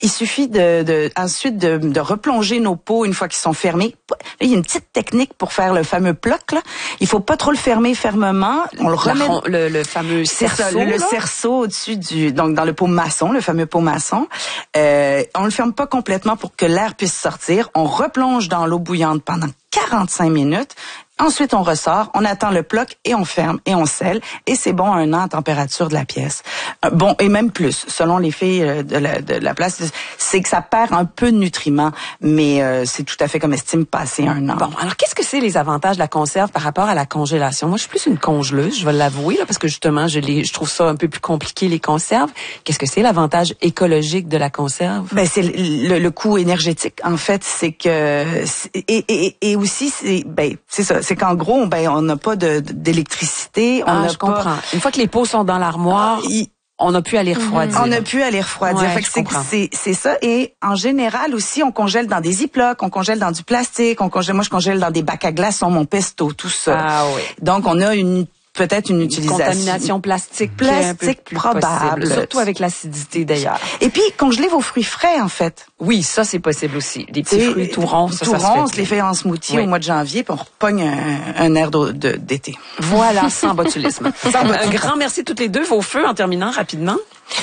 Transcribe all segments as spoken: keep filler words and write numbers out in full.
il suffit de, de ensuite de, de replonger nos pots une fois qu'ils sont fermés. Là, il y a une petite technique pour faire le fameux ploc, là. Il faut pas trop le fermer fermement. On le remet... Le, le fameux cerceau, ça, le, le cerceau au-dessus du... Donc, dans le pot maçon, le fameux pot maçon. Euh, on le ferme pas complètement pour que l'air puisse sortir. On replonge dans l'eau bouillante pendant quarante-cinq minutes. Ensuite, on ressort, on attend le ploc et on ferme et on scelle. Et c'est bon un an à température de la pièce. Euh, bon, et même plus, selon les filles de la, de la place, c'est que ça perd un peu de nutriments, mais euh, c'est tout à fait comestible passé un an. Bon, alors qu'est-ce que c'est les avantages de la conserve par rapport à la congélation? Moi, je suis plus une congeleuse, je vais l'avouer, là, parce que justement, je, les, je trouve ça un peu plus compliqué, les conserves. Qu'est-ce que c'est l'avantage écologique de la conserve? Ben, c'est le, le, le coût énergétique, en fait, c'est que... Et, et, et aussi, c'est ben, c'est ça, c'est qu'en gros, ben, on n'a pas de, d'électricité. On ah, a je pas... comprends. Une fois que les pots sont dans l'armoire, ah, il... on n'a plus à les refroidir. On n'a plus à les refroidir. Ouais, fait que c'est, c'est, c'est ça. Et en général aussi, on congèle dans des ziplocs, on congèle dans du plastique, on congèle, moi je congèle dans des bacs à glaçons, mon pesto, tout ça. Ah oui. Donc on a une peut-être une utilisation. Une contamination plastique, plastique un peu plus probable, possible, surtout avec l'acidité d'ailleurs. Et puis congeler vos fruits frais en fait. Oui, ça c'est possible aussi. Des petits fruits tout ronds, ça, tout ça ronds, se fait. Les fait en smoothie oui. au mois de janvier, puis on repogne un, un air de, de, d'été. Voilà, sans botulisme. Un grand merci toutes les deux. Vos feux en terminant rapidement.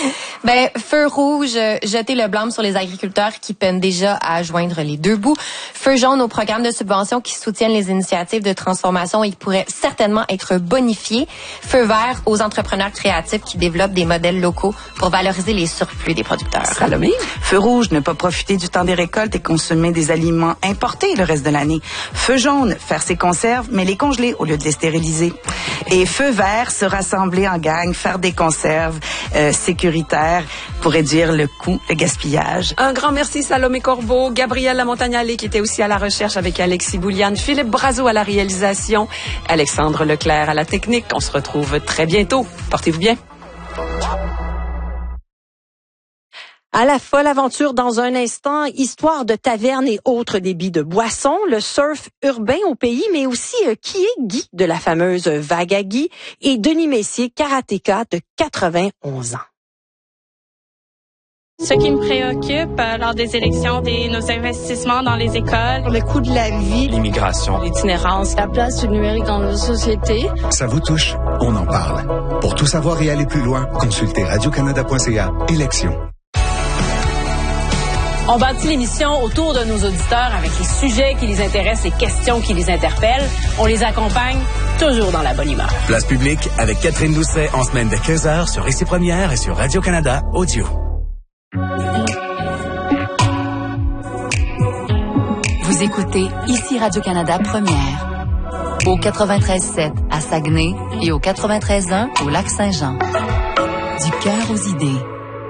Ben, feu rouge, jeter le blâme sur les agriculteurs qui peinent déjà à joindre les deux bouts. Feu jaune aux programmes de subvention qui soutiennent les initiatives de transformation et qui pourraient certainement être bonifiés. Feu vert aux entrepreneurs créatifs qui développent des modèles locaux pour valoriser les surplus des producteurs. Salomé? Feu rouge, ne pas profiter du temps des récoltes et consommer des aliments importés le reste de l'année. Feu jaune, faire ses conserves, mais les congeler au lieu de les stériliser. Et feu vert, se rassembler en gang, faire des conserves euh, sécuritaires pour réduire le coût, le gaspillage. Un grand merci Salomé Corbeau, Gabrielle Lamontagne-Allé qui était aussi à la recherche avec Alexis Bouliane, Philippe Brazeau à la réalisation, Alexandre Leclerc à la technique. On se retrouve très bientôt. Portez-vous bien. À la folle aventure dans un instant, histoire de taverne et autres débits de boissons, le surf urbain au pays, mais aussi euh, qui est Guy de la fameuse Vague à Guy et Denis Messier, karatéka de quatre-vingt-onze ans. Ce qui me préoccupe euh, lors des élections, c'est nos investissements dans les écoles, le coût de la vie, l'immigration, l'itinérance, la place du numérique dans nos sociétés. Ça vous touche? On en parle. Pour tout savoir et aller plus loin, consultez radio canada point c a. Élections. On bâtit l'émission autour de nos auditeurs avec les sujets qui les intéressent, les questions qui les interpellent. On les accompagne toujours dans la bonne humeur. Place publique avec Catherine Doucet en semaine de quinze heures sur Ici Première et sur Radio-Canada Audio. Vous écoutez Ici Radio-Canada Première. Au quatre-vingt-treize sept à Saguenay et au quatre-vingt-treize un au Lac-Saint-Jean. Du cœur aux idées.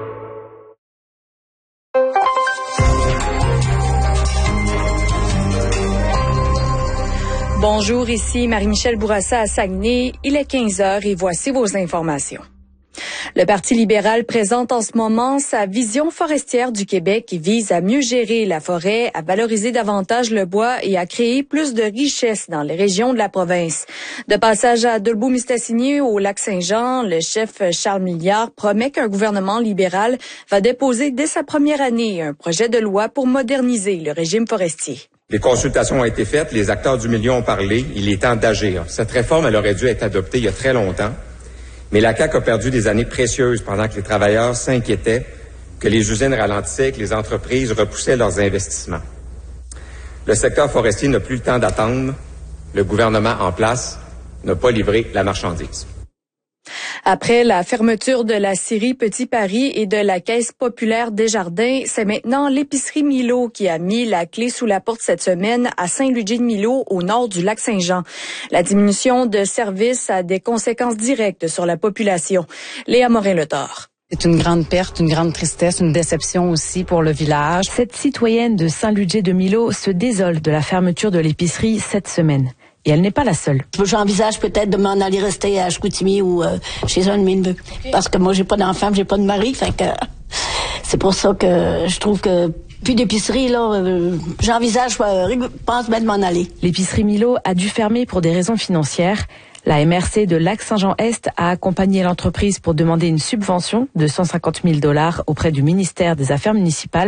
Bonjour, ici Marie-Michel Bourassa à Saguenay. Il est quinze heures et voici vos informations. Le Parti libéral présente en ce moment sa vision forestière du Québec qui vise à mieux gérer la forêt, à valoriser davantage le bois et à créer plus de richesses dans les régions de la province. De passage à Dolbeau-Mistassini au Lac-Saint-Jean, le chef Charles Milliard promet qu'un gouvernement libéral va déposer dès sa première année un projet de loi pour moderniser le régime forestier. Les consultations ont été faites, les acteurs du milieu ont parlé, il est temps d'agir. Cette réforme, elle aurait dû être adoptée il y a très longtemps, mais la C A Q a perdu des années précieuses pendant que les travailleurs s'inquiétaient que les usines ralentissaient et que les entreprises repoussaient leurs investissements. Le secteur forestier n'a plus le temps d'attendre. Le gouvernement en place n'a pas livré la marchandise. Après la fermeture de la scierie Petit Paris et de la Caisse populaire Desjardins, c'est maintenant l'épicerie Milo qui a mis la clé sous la porte cette semaine à Saint-Ludger-de-Milo, au nord du Lac-Saint-Jean. La diminution de services a des conséquences directes sur la population. Léa Morin-Letort. C'est une grande perte, une grande tristesse, une déception aussi pour le village. Cette citoyenne de Saint-Ludger-de-Milo se désole de la fermeture de l'épicerie cette semaine. Et elle n'est pas la seule. J'envisage peut-être de m'en aller rester à Chicoutimi ou euh, chez un de mes neveux. Parce que moi, j'ai pas d'enfant, j'ai pas de mari. Fait que c'est pour ça que je trouve que plus d'épicerie, là, euh, j'envisage, je pense même de m'en aller. L'épicerie Milo a dû fermer pour des raisons financières. La M R C de Lac-Saint-Jean-Est a accompagné l'entreprise pour demander une subvention de cent cinquante mille dollars auprès du ministère des Affaires municipales.